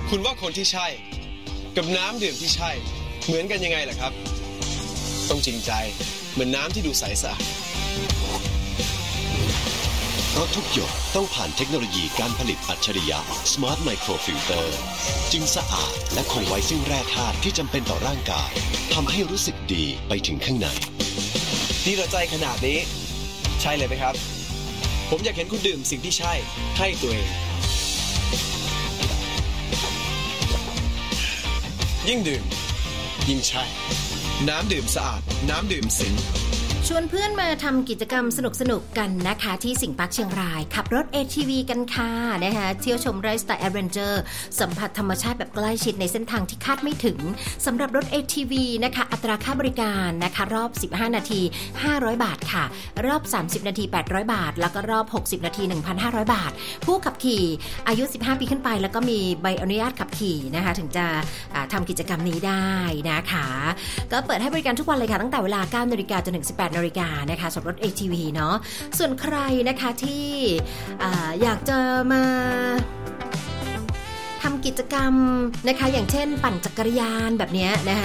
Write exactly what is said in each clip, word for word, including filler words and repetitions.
คุณว่าคนที่ใช่กับน้ำดื่มที่ใช่เหมือนกันยังไงล่ะครับต้องจริงใจเหมือนน้ำที่ดูใสสะอาดเพราะทุกหยดต้องผ่านเทคโนโลยีการผลิตอัจฉริยะ Smart Microfilter จึงสะอาดและคงไว้ซึ่งแร่ธาตุที่จำเป็นต่อร่างกายทำให้รู้สึกดีไปถึงข้างในที่เราใจขนาดนี้ใช่เลยไหมครับผมอยากเห็นคุณดื่มสิ่งที่ใช่ให้ตัวเองยิ่งดื่มยิ่งใช่น้ำดื่มสะอาดน้ำดื่มสิงชวนเพื่อนมาทำกิจกรรมสนุกๆกันนะคะที่สิงห์ปาร์คเชียงรายขับรถ เอ ที วี กันค่ะนะคะเที่ยวชมไร่สไตล์แอดเวนเจอร์สัมผัสธรรมชาติแบบใกล้ชิดในเส้นทางที่คาดไม่ถึงสำหรับรถ เอ ที วี นะคะอัตราค่าบริการนะคะรอบสิบห้านาทีห้าร้อยบาทค่ะรอบสามสิบนาทีแปดร้อยบาทแล้วก็รอบหกสิบนาที หนึ่งพันห้าร้อยบาทผู้ขับขี่อายุสิบห้าปีขึ้นไปแล้วก็มีใบอนุญาตขับขี่นะคะถึงจะทำกิจกรรมนี้ได้นะคะก็เปิดให้บริการทุกวันเลยค่ะตั้งแต่เวลา เก้านาฬิกา จนถึง สิบแปดนาฬิกานะคะสำหรับรถ เอ ที วี เนาะส่วนใครนะคะที่อ่าอยากจะมาทำกิจกรรมนะคะอย่างเช่นปั่นจักรยานแบบนี้นะคะ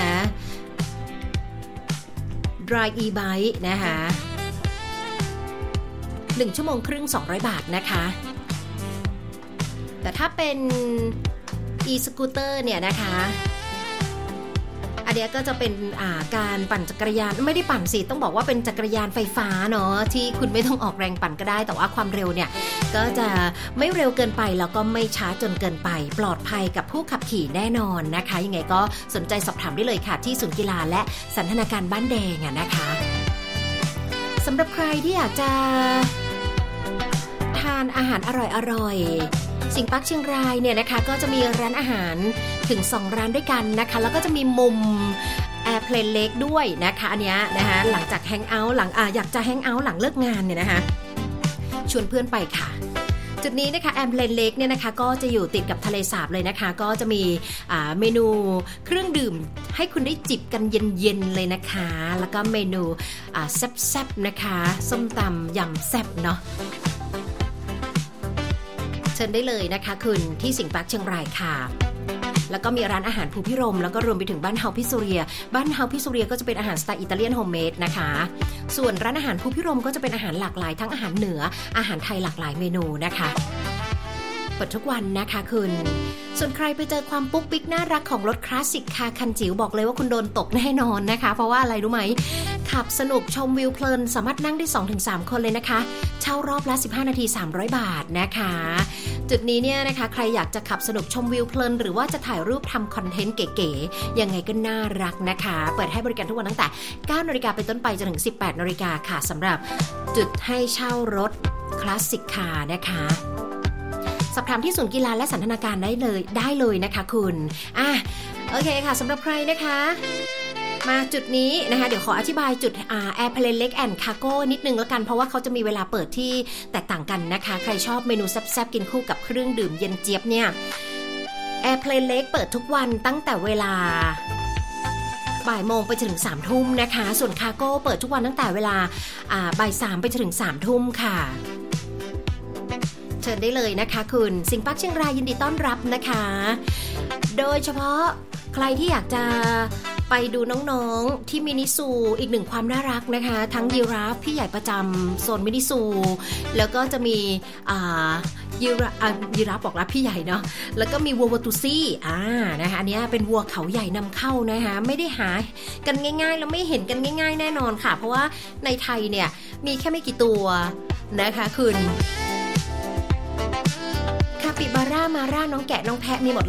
Dry e-bike นะคะหนึ่งชั่วโมงครึ่งสองร้อยบาทนะคะแต่ถ้าเป็น e-scooter เนี่ยนะคะอันนี้ก็จะเป็นการปั่นจักรยานไม่ได้ปั่นสิต้องบอกว่าเป็นจักรยานไฟฟ้าเนาะที่คุณไม่ต้องออกแรงปั่นก็ได้แต่ว่าความเร็วเนี่ยก็จะไม่เร็วเกินไปแล้วก็ไม่ช้าจนเกินไปปลอดภัยกับผู้ขับขี่แน่นอนนะคะยังไงก็สนใจสอบถามได้เลยค่ะที่ศูนย์กีฬาและสันทนาการบ้านแดงอ่ะนะคะสำหรับใครที่อยากจะทานอาหารอร่อยๆสิงห์ปาร์คเชียงรายเนี่ยนะคะก็จะมีร้านอาหารถึงสองร้านด้วยกันนะคะแล้วก็จะมีมุมแอร์เพลนเล็กด้วยนะคะอันเนี้ยนะคะหลังจากแฮงเอาท์หลังอ่ะอยากจะแฮงเอาท์หลังเลิกงานเนี่ยนะคะชวนเพื่อนไปค่ะจุดนี้นะคะแอร์เพลนเล็กเนี่ยนะคะก็จะอยู่ติดกับทะเลสาบเลยนะคะก็จะมีอ่าเมนูเครื่องดื่มให้คุณได้จิบกันเย็นๆเลยนะคะแล้วก็เมนูอ่าแซ่บๆนะคะส้มตำยำแซ่บเนาะเชิญได้เลยนะคะคุณที่สิงห์ปาร์คเชียงรายค่ะแล้วก็มีร้านอาหารภูพิรมแล้วก็รวมไปถึงบ้านเฮาพิสุเรียบ้านเฮาพิสุเรียก็จะเป็นอาหารสไตล์อิตาเลียนโฮมเมดนะคะส่วนร้านอาหารภูพิรมก็จะเป็นอาหารหลากหลายทั้งอาหารเหนืออาหารไทยหลากหลายเมนูนะคะเปิดทุกวันนะคะคุณส่วนใครไปเจอความปุ๊กปิ๊กน่ารักของรถคลาสสิกคาร์คันจิ๋วบอกเลยว่าคุณโดนตกแน่นอนนะคะเพราะว่าอะไรรู้ไหมขับสนุกชมวิวเพลินสามารถนั่งได้ สองถึงสาม คนเลยนะคะเช่ารอบละสิบห้านาทีสามร้อยบาทนะคะจุดนี้เนี่ยนะคะใครอยากจะขับสนุกชมวิวเพลินหรือว่าจะถ่ายรูปทำคอนเทนต์เก๋ๆยังไงก็น่ารักนะคะเปิดให้บริการทุกวันตั้งแต่ เก้านาฬิกาเป็นต้นไปจนถึง สิบแปดนาฬิกาค่ะสำหรับจุดให้เช่ารถคลาสสิกคาร์นะคะสอบถามที่ศูนย์กีฬาและสันทนาการได้เลยได้เลยนะคะคุณอ่ะโอเคค่ะสำหรับใครนะคะมาจุดนี้นะคะเดี๋ยวขออธิบายจุดอ่าแอร์เพลนเล็กแอนด์คาร์โก้นิดนึงแล้วกันเพราะว่าเขาจะมีเวลาเปิดที่แตกต่างกันนะคะใครชอบเมนูแซ่บๆกินคู่กับเครื่องดื่มเย็นเจี๊ยบเนี่ยแอร์เพลนเล็กเปิดทุกวันตั้งแต่เวลาบ่ายโมงไปจนถึงสามทุ่มนะคะส่วนคาร์โก้เปิดทุกวันตั้งแต่เวลาอ่าบ่ายสามไปจนถึงสามทุ่มค่ะเชิญได้เลยนะคะคุณสิงห์ปาร์คเชียงรายยินดีต้อนรับนะคะโดยเฉพาะใครที่อยากจะไปดูน้องๆที่มินิซูอีกหนึ่งความน่ารักนะคะทั้งยีราฟพี่ใหญ่ประจำโซนมินิซูแล้วก็จะมีอ่ายีราฟยีราฟบอกรับพี่ใหญ่เนาะแล้วก็มีวัววาตูซี่อ่านะคะอันนี้เป็นวัวเขาใหญ่นำเข้านะคะไม่ได้หากันง่ายๆแล้วไม่เห็นกันง่ายๆแน่นอนค่ะเพราะว่าในไทยเนี่ยมีแค่ไม่กี่ตัวนะคะคุณคาปิบาร่ามาร่าน้องแกะน้องแพะมีหมด